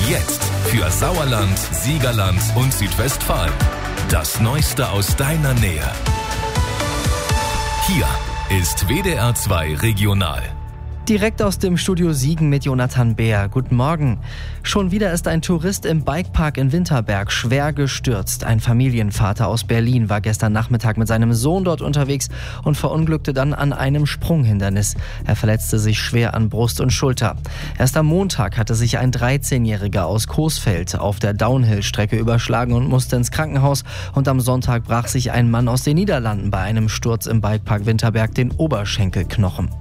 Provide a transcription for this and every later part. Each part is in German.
Jetzt für Sauerland, Siegerland und Südwestfalen. Das Neueste aus deiner Nähe. Hier ist WDR 2 Regional. Direkt aus dem Studio Siegen mit Jonathan Beer. Guten Morgen. Schon wieder ist ein Tourist im Bikepark in Winterberg schwer gestürzt. Ein Familienvater aus Berlin war gestern Nachmittag mit seinem Sohn dort unterwegs und verunglückte dann an einem Sprunghindernis. Er verletzte sich schwer an Brust und Schulter. Erst am Montag hatte sich ein 13-Jähriger aus Coesfeld auf der Downhill-Strecke überschlagen und musste ins Krankenhaus. Und am Sonntag brach sich ein Mann aus den Niederlanden bei einem Sturz im Bikepark Winterberg den Oberschenkelknochen.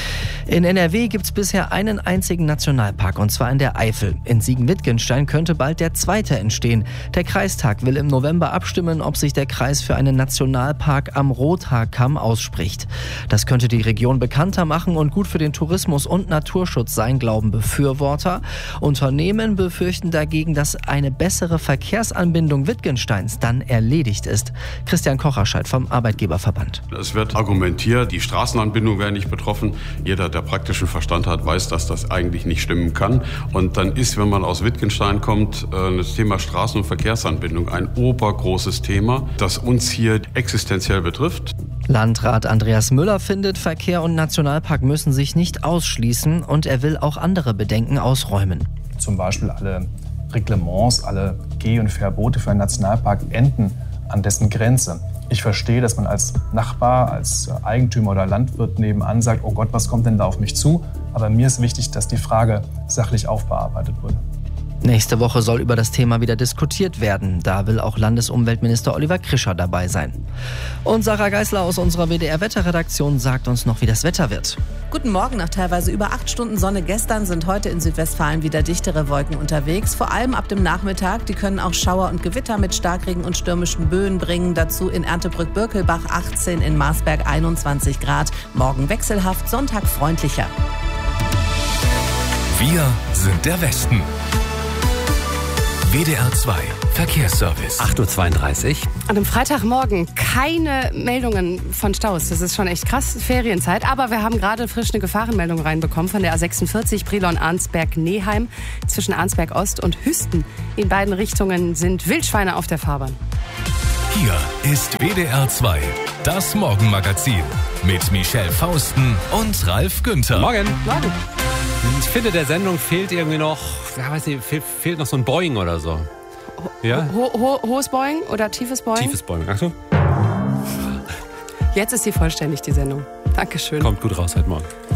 In NRW gibt es bisher einen einzigen Nationalpark, und zwar in der Eifel. In Siegen-Wittgenstein könnte bald der zweite entstehen. Der Kreistag will im November abstimmen, ob sich der Kreis für einen Nationalpark am Rothaarkamm ausspricht. Das könnte die Region bekannter machen und gut für den Tourismus und Naturschutz sein, glauben Befürworter. Unternehmen befürchten dagegen, dass eine bessere Verkehrsanbindung Wittgensteins dann erledigt ist. Christian Kocherscheidt vom Arbeitgeberverband. Es wird argumentiert, die Straßenanbindung wäre nicht betroffen. Jeder, der praktischen Verstand hat, weiß, dass das eigentlich nicht stimmen kann. Und dann ist, wenn man aus Wittgenstein kommt, das Thema Straßen- und Verkehrsanbindung ein obergroßes Thema, das uns hier existenziell betrifft. Landrat Andreas Müller findet, Verkehr und Nationalpark müssen sich nicht ausschließen, und er will auch andere Bedenken ausräumen. Zum Beispiel alle Reglements, alle Geh- und Verbote für einen Nationalpark enden an dessen Grenze. Ich verstehe, dass man als Nachbar, als Eigentümer oder Landwirt nebenan sagt, oh Gott, was kommt denn da auf mich zu? Aber mir ist wichtig, dass die Frage sachlich aufbearbeitet wird. Nächste Woche soll über das Thema wieder diskutiert werden. Da will auch Landesumweltminister Oliver Krischer dabei sein. Und Sarah Geisler aus unserer WDR-Wetterredaktion sagt uns noch, wie das Wetter wird. Guten Morgen. Nach teilweise über 8 Stunden Sonne gestern sind heute in Südwestfalen wieder dichtere Wolken unterwegs. Vor allem ab dem Nachmittag. Die können auch Schauer und Gewitter mit Starkregen und stürmischen Böen bringen. Dazu in Ertebrück-Birkelbach 18, in Marsberg 21 Grad. Morgen wechselhaft, Sonntag freundlicher. Wir sind der Westen. WDR 2 Verkehrsservice. 8.32 Uhr. An einem Freitagmorgen keine Meldungen von Staus. Das ist schon echt krass, Ferienzeit. Aber wir haben gerade frisch eine Gefahrenmeldung reinbekommen von der A46 Brilon-Arnsberg-Neheim zwischen Arnsberg-Ost und Hüsten. In beiden Richtungen sind Wildschweine auf der Fahrbahn. Hier ist WDR 2, das Morgenmagazin mit Michelle Fausten und Ralf Günther. Morgen. Morgen. Ich finde, der Sendung fehlt irgendwie noch, fehlt noch so ein Boing oder so. Ja? Hohes Boing oder tiefes Boing? Tiefes Boing. Achtung. Jetzt ist sie vollständig, die Sendung. Dankeschön. Kommt gut raus heute Morgen.